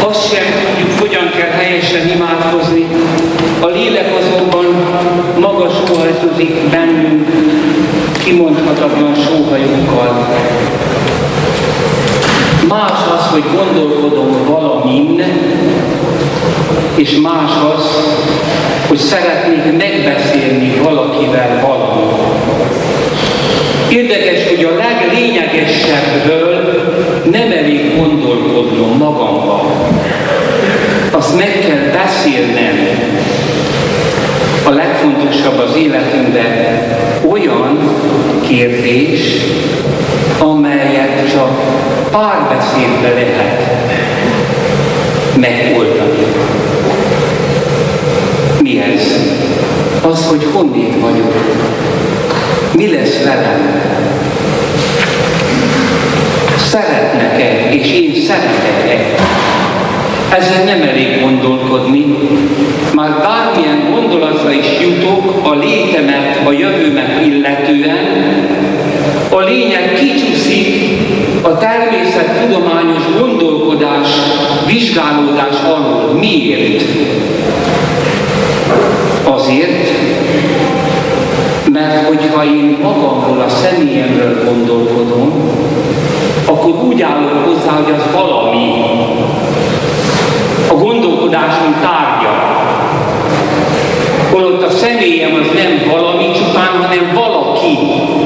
Azt sem tudjuk, hogyan kell helyesen imádkozni. A lélek azonban maga sóhajtozik bennünk, kimondhatatlan sóhajokkal. Más az, hogy gondolkodom valamin, és más az, hogy szeretnék megbeszélni valakivel valamit. Érdekes, hogy a leglényegesebbről nem elég gondolkodnom magamban. Azt meg kell beszélnem. A legfontosabb az életünkben olyan kérdés, amelyet csak párbeszédbe lehet megoldani. Mi ez? Az, hogy honnét vagyok. Mi lesz velem? Szeretnek-e, és én szeretek-e? Ezzel nem elég gondolkodni. Már bármilyen gondolatra is jutok a létemet, a jövőmet illetően, a lényeg kicsúszik a természettudományos gondolkodás, vizsgálódás alól. Miért? Azért, mert hogyha én magamról, a személyemről gondolkodom, akkor úgy állok hozzá, hogy az valami. A gondolkodásom tárgya. Holott a személyem az nem valami csupán, hanem valaki.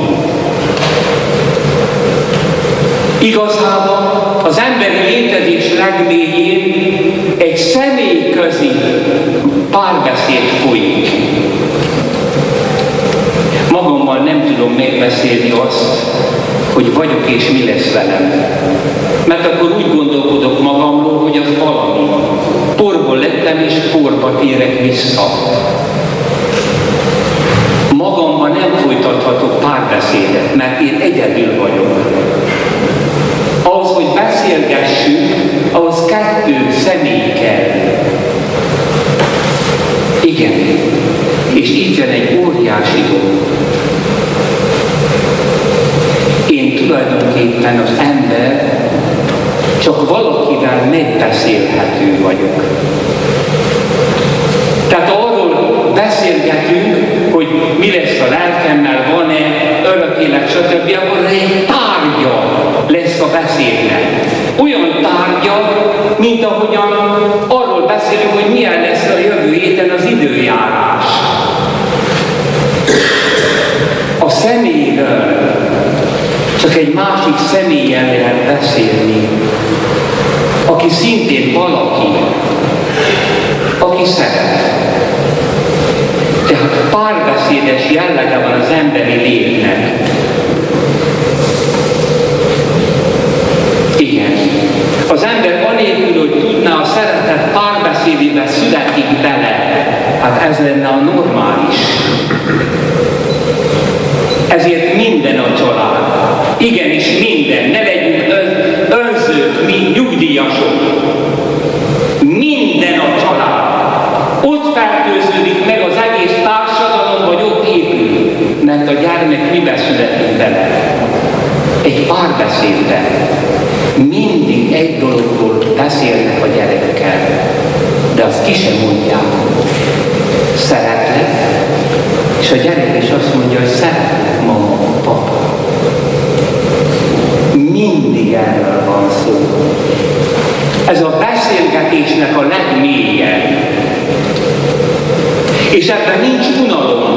Igazából az emberi létezés legmélyén egy személyközi párbeszéd folyik. Magammal nem tudom megbeszélni azt, hogy vagyok és mi lesz velem. Mert akkor úgy gondolkodok magamról, hogy az valami. Porból lettem és porba térek vissza. Magammal nem folytathatok párbeszédet, mert én egyedül vagyok. Ahhoz, hogy beszélgessünk, ahhoz kettő személy kell. Igen. És így jön egy óriási dolog. Én tulajdonképpen az ember csak valakivel megbeszélhető vagyok. Tehát arról beszélgetünk, hogy mi lesz a lelkemmel, van-e örök élet, stb. Akkor egy tárgya lesz a beszédnek. Olyan tárgya, mint ahogyan arról beszélünk, hogy milyen lesz a jövő héten az időjárás. A személyről csak egy másik személlyel lehet beszélni, aki szintén valaki, aki szeret. Tehát párbeszédes jellege van az emberi létnek. Igen. Az ember anélkül, hogy tudná, a szeretet párbeszédébe születik bele. Hát ez lenne a normális. Ezért minden a család. Igenis minden. Ne legyünk önzők, mi nyugdíjasok. Minden a család. Ott fertőződik meg az egész társadalom, vagy ott épül. Mert a gyermek mibe születik bele? Egy párbeszédben. Mindig egy dologról beszélnek a gyerekkel, de azt ki sem mondják. Szeretlek, és a gyerek is azt mondja, hogy szeretlek, mama, papa. Mindig erről van szó. Ez a beszélgetésnek a legmélyebb. És ebben nincs unalom.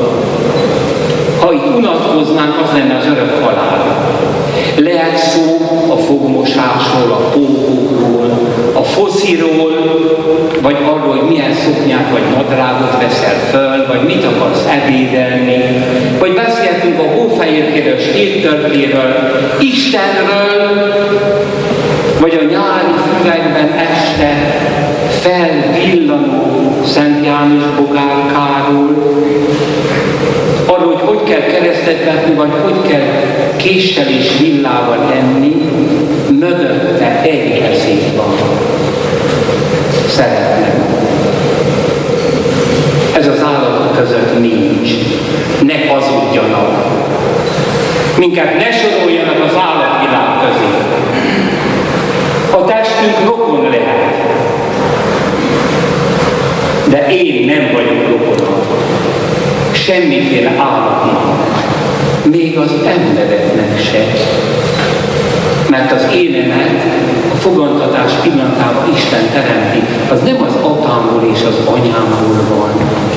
Ha itt unatkoznánk, az lenne az örök halál. Lehet szó a fogmosásról, a pókokról, a fosziról, vagy arról, hogy milyen szoknyát vagy nadrágot veszel föl, vagy mit akarsz ebédelni, vagy beszéltünk a hófehérkéről, héttörtéről, Istenről, vagy a nyári füvekben este felvillanó Szent János bogárkáról, arról, hogy kell keresztet vetni, vagy hogy kell késsel és villával enni, mögötte egy eszék van. Szeretlek. Ez az állatok között nincs. Ne hazudjanak. Minket ne soroljanak az állatvilág közé. A test Testünk rokon lehet. De én nem vagyok rokona. Semmiféle állatnak. Még az embereknek se. Mert az énemet a fogantatás pillanatában Isten teremti. Az nem az apámból és az anyámból van.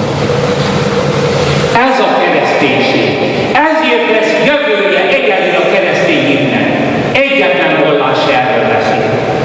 Ez a kereszténység. Ezért lesz jövője egyedül a kereszténységnek. Egyetlen vallás erről beszél.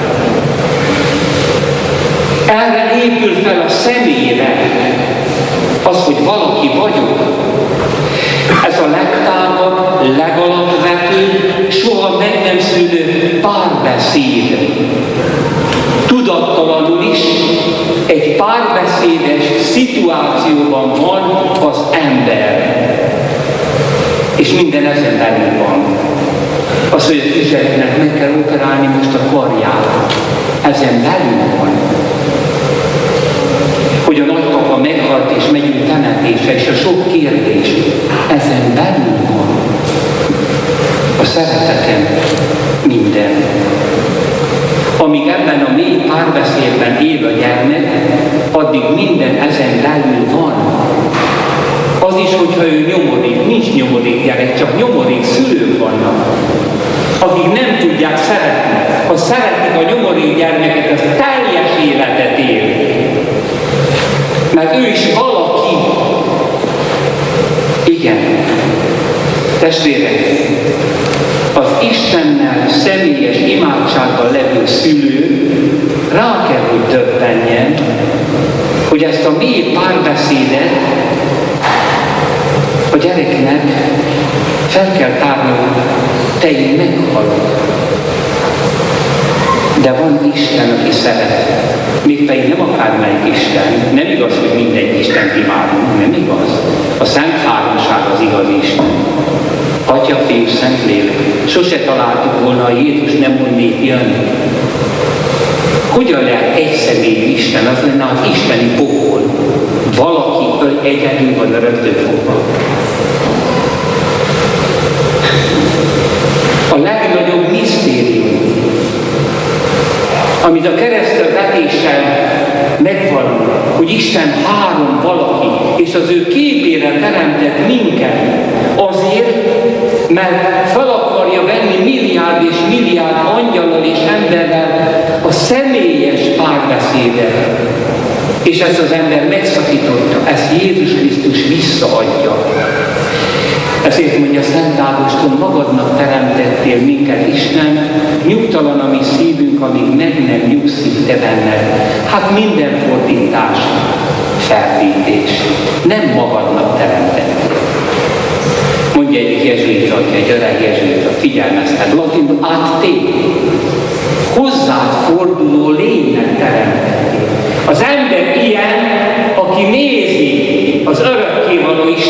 Erre épül fel a személyre az, hogy valaki vagyok. Ez a legtágabb, legalapvetőbb, soha meg nem szűnő párbeszéd. Tudattalanul is egy párbeszédes szituációban van az ember. És minden ezen belül van. Az, hogy a kisgyereknek meg kell operálni most a karját. Ezen belül van. Hogy a nagypapa meghalt és megyünk temetésre, és a sok kérdés ezen belül van. A szeretetem minden. Amíg ebben a mély párbeszédben él a gyermek, addig minden ezen belül van. Az is, hogyha ő nyomodik, nincs nyomodik gyerek, csak nyomodik szülők vannak, akik nem tudják szeretni. Ha szeretik a nyomodik gyermeket, az teljes életet él. Mert ő is valaki. Igen. Testvérek, az Istennel személyes imádságban levő szülő rá kell, hogy döbbenjen, hogy ezt a mély párbeszédet a gyereknek fel kell tárni, te én meghalok. De van Isten, aki szeret. Mégpedig nem akármelyik Isten. Nem igaz, hogy mindegy Istent imádunk, nem igaz. A Szent Háromság az igaz Isten. Atya, Fiú, Szentlélek. Sose találtuk volna, a Jézus nem mondnék jönni. Hogyan lehet egy személyű Isten? Az lenne az isteni pokol. Valaki egyedül van örökdőfokban. A legnagyobb misztérium, amit a keresztülvetéssel megvan, hogy Isten három valaki, és az ő képére teremtett minket, azért, mert fel akarja venni milliárd és milliárd angyallal és emberrel a személyes párbeszédet. És ezt az ember megszakította, ezt Jézus Krisztus visszaadja. Ezért mondja Szent Ágoston, magadnak teremtettél minket, Isten, nyugtalan a mi szívünk, amíg meg nem nyugszik te benned. Hát minden fordítás ferdítés. Nem magadnak teremtettél. Mondja egyik jezsuita, aki egy öreg jezsuita, figyelmeztet, latinul ad te. Hozzád forduló lénynek teremtettél. Az ember ilyen, aki nézi az örökkévaló Isten